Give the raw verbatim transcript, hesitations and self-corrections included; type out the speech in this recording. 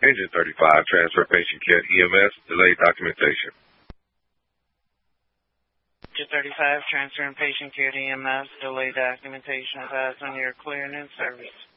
Engine thirty-five, transfer patient care to E M S, delayed documentation. Engine thirty-five, transferring patient care to E M S, delayed documentation. Advise on your clearing and service.